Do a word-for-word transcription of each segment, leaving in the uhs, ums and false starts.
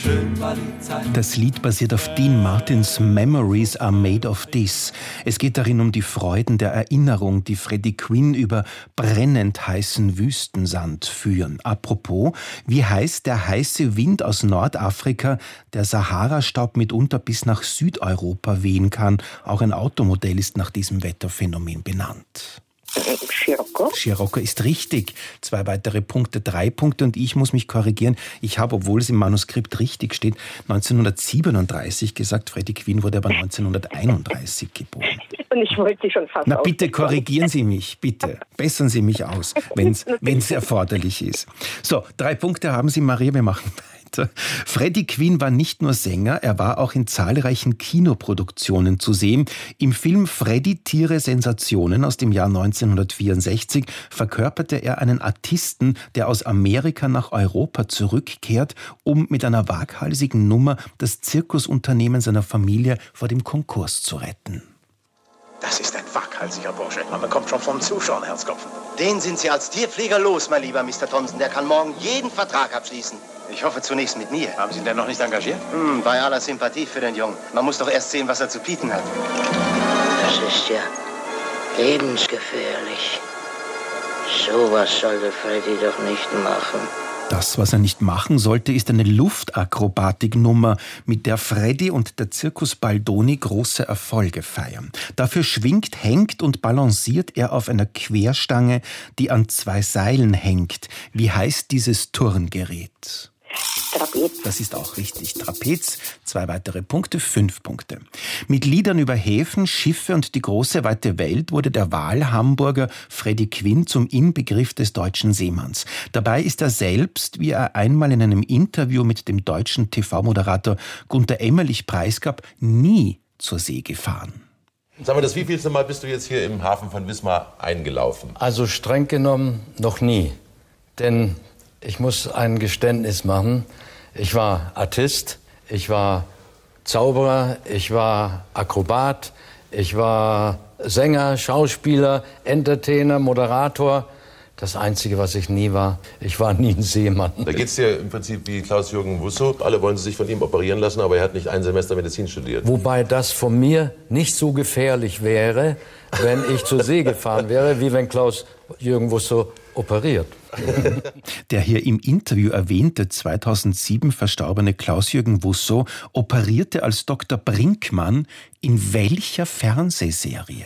schön war die Zeit. Das Lied basiert auf Dean Martins Memories are made of this. Es geht darin um die Freuden der Erinnerung, die Freddie Quinn über brennend heißen Wüstensand führen. Apropos, wie heißt der heiße Wind aus Nordafrika, der Sahara-Staub mitunter bis nach Südeuropa wehen kann? Auch ein Automodell ist nach diesem Wetterphänomen benannt. Scirocco. Scirocco ist richtig. Zwei weitere Punkte, drei Punkte und ich muss mich korrigieren. Ich habe, obwohl es im Manuskript richtig steht, neunzehnhundertsiebenunddreißig gesagt. Freddie Quinn wurde aber neunzehnhunderteinunddreißig geboren. Und ich wollte Sie schon fast Na bitte korrigieren Sie mich, bitte. Bessern Sie mich aus, wenn es erforderlich ist. So, drei Punkte haben Sie, Maria, wir machen weiter. Freddie Quinn war nicht nur Sänger, er war auch in zahlreichen Kinoproduktionen zu sehen. Im Film Freddie Tiere Sensationen aus dem Jahr neunzehnhundertvierundsechzig verkörperte er einen Artisten, der aus Amerika nach Europa zurückkehrt, um mit einer waghalsigen Nummer das Zirkusunternehmen seiner Familie vor dem Konkurs zu retten. Das ist ein waghalsiger Bursche. Man bekommt schon vom Zuschauen Herzklopfen. Den sind Sie als Tierpfleger los, mein lieber Mister Thompson. Der kann morgen jeden Vertrag abschließen. Ich hoffe zunächst mit mir. Haben Sie ihn denn noch nicht engagiert? Hm, bei aller Sympathie für den Jungen. Man muss doch erst sehen, was er zu bieten hat. Das ist ja lebensgefährlich. Sowas sollte Freddy doch nicht machen. Das, was er nicht machen sollte, ist eine Luftakrobatiknummer, mit der Freddy und der Zirkus Baldoni große Erfolge feiern. Dafür schwingt, hängt und balanciert er auf einer Querstange, die an zwei Seilen hängt. Wie heißt dieses Turngerät? Trapez. Das ist auch richtig. Trapez, zwei weitere Punkte, fünf Punkte. Mit Liedern über Häfen, Schiffe und die große weite Welt wurde der Wahlhamburger Freddie Quinn zum Inbegriff des deutschen Seemanns. Dabei ist er selbst, wie er einmal in einem Interview mit dem deutschen T V-Moderator Gunter Emmerlich preisgab, nie zur See gefahren. Sag mal, das wievielte Mal bist du jetzt hier im Hafen von Wismar eingelaufen? Also streng genommen noch nie. Denn ich muss ein Geständnis machen. Ich war Artist, ich war Zauberer, ich war Akrobat, ich war Sänger, Schauspieler, Entertainer, Moderator. Das Einzige, was ich nie war, ich war nie ein Seemann. Da geht's dir im Prinzip wie Klaus-Jürgen Wusso. Alle wollen sich von ihm operieren lassen, aber er hat nicht ein Semester Medizin studiert. Wobei das von mir nicht so gefährlich wäre, wenn ich zur See gefahren wäre, wie wenn Klaus-Jürgen Wusso operiert. Der hier im Interview erwähnte zweitausendsieben verstorbene Klaus-Jürgen Wusso operierte als Doktor Brinkmann in welcher Fernsehserie?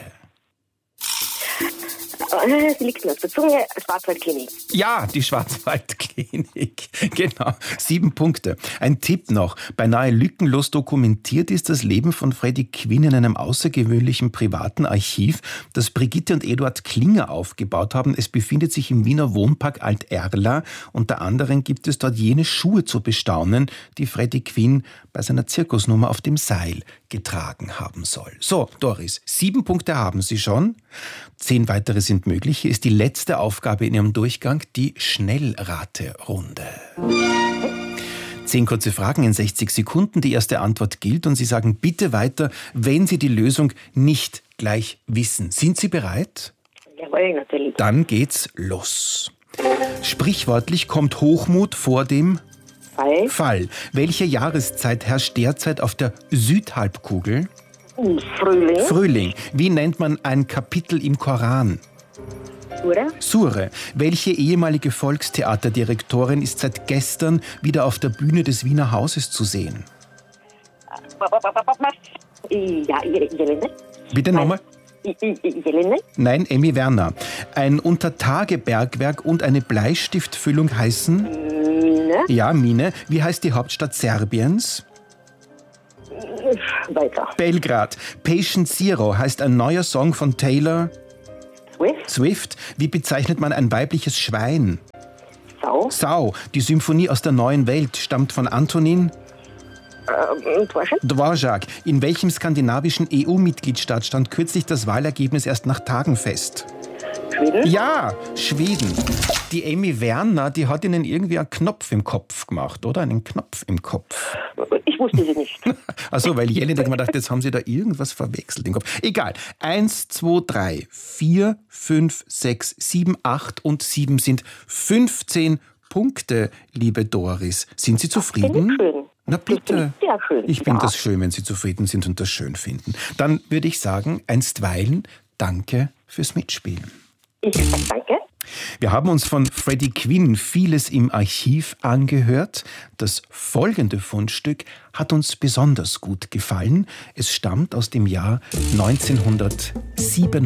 Sie liegt mir auf der Zunge, Schwarzwaldklinik. Ja, die Schwarzwaldklinik. Genau, sieben Punkte. Ein Tipp noch. Beinahe lückenlos dokumentiert ist das Leben von Freddie Quinn in einem außergewöhnlichen privaten Archiv, das Brigitte und Eduard Klinger aufgebaut haben. Es befindet sich im Wiener Wohnpark Alt-Erla. Unter anderem gibt es dort jene Schuhe zu bestaunen, die Freddie Quinn bei seiner Zirkusnummer auf dem Seil getragen haben soll. So, Doris, sieben Punkte haben Sie schon. Zehn weitere sind möglich. Hier ist die letzte Aufgabe in Ihrem Durchgang, die Schnellraterunde. Zehn kurze Fragen in sechzig Sekunden. Die erste Antwort gilt und Sie sagen bitte weiter, wenn Sie die Lösung nicht gleich wissen. Sind Sie bereit? Jawohl, natürlich. Dann geht's los. Sprichwörtlich kommt Hochmut vor dem Fall. Fall. Welche Jahreszeit herrscht derzeit auf der Südhalbkugel? Frühling. Frühling. Wie nennt man ein Kapitel im Koran? Sure. Sure. Welche ehemalige Volkstheaterdirektorin ist seit gestern wieder auf der Bühne des Wiener Hauses zu sehen? Ja, Jelene. Bitte nochmal? Jelene. Nein, Emmy Werner. Ein Untertagebergwerk und eine Bleistiftfüllung heißen? Mine. Ja, Mine. Wie heißt die Hauptstadt Serbiens? Weiter. Belgrad. Patient Zero heißt ein neuer Song von Taylor Swift. Swift. Wie bezeichnet man ein weibliches Schwein? Sau. Sau. Die Symphonie aus der neuen Welt stammt von Antonin Ähm, Dvorak. Dvorak. In welchem skandinavischen E U-Mitgliedstaat stand kürzlich das Wahlergebnis erst nach Tagen fest? Schweden. Ja, Schweden. Die Emmy Werner, die hat Ihnen irgendwie einen Knopf im Kopf gemacht, oder? Einen Knopf im Kopf. Ich wusste sie nicht. Achso, weil Jelly denkt, man dachte, jetzt haben Sie da irgendwas verwechselt im Kopf. Egal. Eins, zwei, drei, vier, fünf, sechs, sieben, acht und sieben sind fünfzehn Punkte, liebe Doris. Sind Sie zufrieden? Finde ich schön. Na bitte. Sehr schön. Ich finde ja. das schön, wenn Sie zufrieden sind und das schön finden. Dann würde ich sagen, einstweilen danke fürs Mitspielen. Ich danke. Wir haben uns von Freddie Quinn vieles im Archiv angehört. Das folgende Fundstück hat uns besonders gut gefallen. Es stammt aus dem Jahr neunzehnhundertsiebenundneunzig.